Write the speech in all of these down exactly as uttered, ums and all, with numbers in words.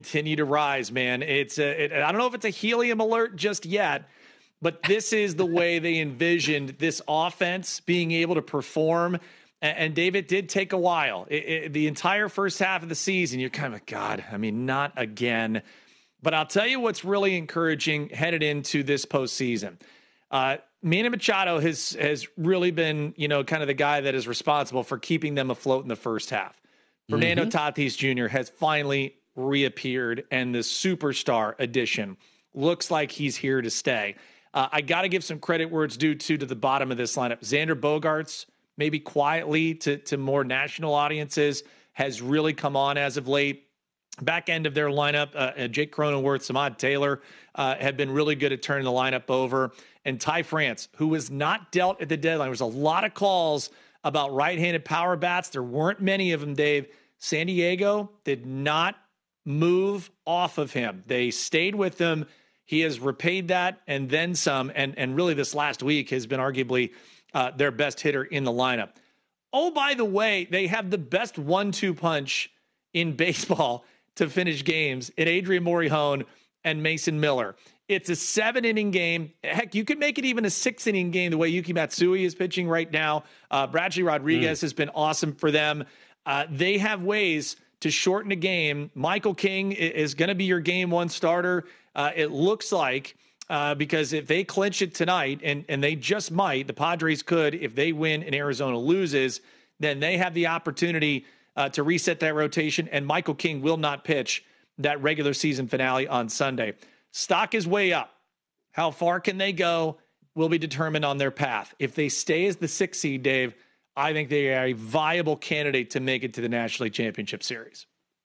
Continue to rise, man. It's a, it, I don't know if it's a helium alert just yet, but this is the way they envisioned this offense being able to perform. And, and Dave, it did take a while. It, it, the entire first half of the season, you're kind of, God, I mean, not again. But I'll tell you what's really encouraging headed into this postseason. Uh, Manny Machado has has really been, you know, kind of the guy that is responsible for keeping them afloat in the first half. Fernando mm-hmm. Tatis Junior has finally reappeared, and the superstar edition looks like he's here to stay. Uh, I got to give some credit where it's due to to the bottom of this lineup. Xander Bogaerts, maybe quietly to, to more national audiences, has really come on as of late. Back end of their lineup, uh, Jake Cronenworth, Samad Taylor uh, have been really good at turning the lineup over. And Ty France, who was not dealt at the deadline. There was a lot of calls about right-handed power bats. There weren't many of them, Dave. San Diego did not move off of him. They stayed with him. He has repaid that and then some. And, and really this last week has been arguably uh, their best hitter in the lineup. Oh, by the way, they have the best one two punch in baseball to finish games in Adrian Morejon and Mason Miller. It's a seven-inning game. Heck, you could make it even a six-inning game the way Yuki Matsui is pitching right now. Uh, Bradley Rodriguez mm. has been awesome for them. Uh, they have ways to shorten a game. Michael King is going to be your game one starter. Uh, it looks like uh, because if they clinch it tonight, and, and they just might, the Padres could, if they win and Arizona loses, then they have the opportunity uh, to reset that rotation, and Michael King will not pitch that regular season finale on Sunday. Stock is way up. How far can they go will be determined on their path. If they stay as the sixth seed, Dave, I think they are a viable candidate to make it to the National League Championship Series.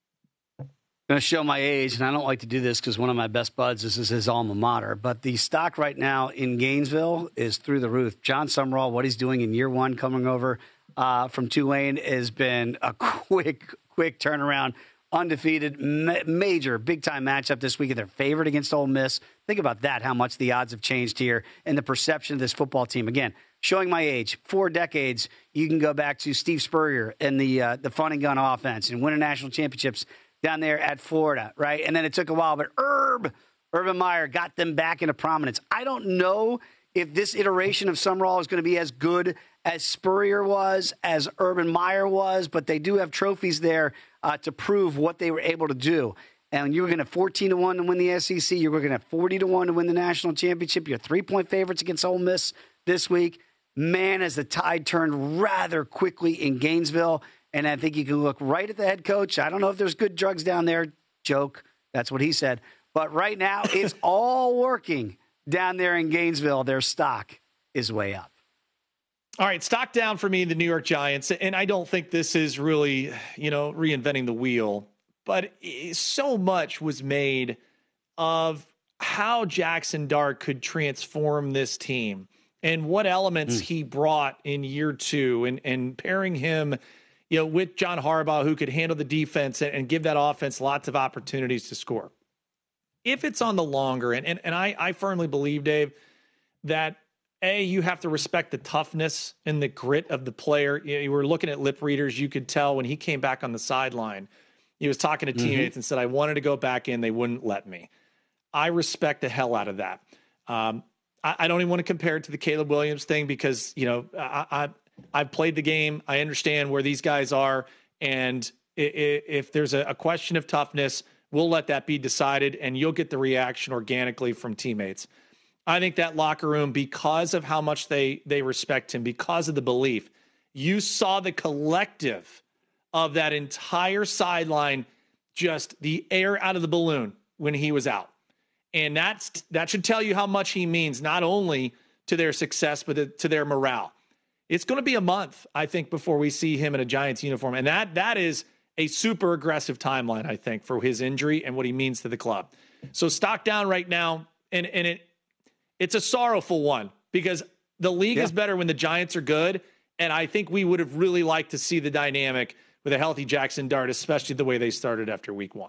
I'm going to show my age, and I don't like to do this because one of my best buds, this is his alma mater, but the stock right now in Gainesville is through the roof. John Summerall, what he's doing in year one coming over uh, from Tulane has been a quick, quick turnaround. Undefeated, ma- major, big-time matchup this week. They're favored against Ole Miss. Think about that, how much the odds have changed here and the perception of this football team. Again, showing my age, four decades, you can go back to Steve Spurrier and the uh, the fun and gun offense and winning national championships down there at Florida, right? And then it took a while, but Herb, Urban Meyer got them back into prominence. I don't know if this iteration of Summerall is going to be as good as Spurrier was, as Urban Meyer was, but they do have trophies there uh, to prove what they were able to do. And you're going to have fourteen to one to win the S E C. You're going to have forty to one to win the national championship. You're three-point favorites against Ole Miss this week. Man, as the tide turned rather quickly in Gainesville, and I think you can look right at the head coach. I don't know if there's good drugs down there. Joke. That's what he said. But right now, it's all working down there in Gainesville. Their stock is way up. All right, stock down for me, the New York Giants. And I don't think this is really, you know, reinventing the wheel. But so much was made of how Jackson Dart could transform this team and what elements mm. he brought in year two, and, and pairing him, you know, with John Harbaugh, who could handle the defense and, and give that offense lots of opportunities to score. If it's on the longer, and, and, and I, I firmly believe, Dave, that A, you have to respect the toughness and the grit of the player. You know, you were looking at lip readers. You could tell when he came back on the sideline, he was talking to teammates mm-hmm. and said, I wanted to go back in. They wouldn't let me. I respect the hell out of that. Um, I, I don't even want to compare it to the Caleb Williams thing because, you know, I, I, I've played the game. I understand where these guys are. And if, if there's a, a question of toughness, we'll let that be decided, and you'll get the reaction organically from teammates. I think that locker room, because of how much they they respect him, because of the belief, you saw the collective of that entire sideline, just the air out of the balloon when he was out. And that's that should tell you how much he means, not only to their success, but to their morale. It's going to be a month, I think, before we see him in a Giants uniform. And that that is a super aggressive timeline, I think, for his injury and what he means to the club. So stock down right now, and, and it it's a sorrowful one because the league yeah. is better when the Giants are good, and I think we would have really liked to see the dynamic with a healthy Jackson Dart, especially the way they started after week one.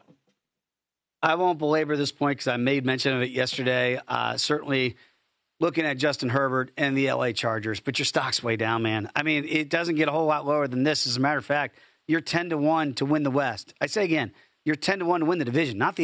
I won't belabor this point because I made mention of it yesterday. Uh, certainly looking at Justin Herbert and the L A Chargers, but your stock's way down, man. I mean, it doesn't get a whole lot lower than this. As a matter of fact, you're ten to one to win the West. I say again, you're ten to one to win the division, not the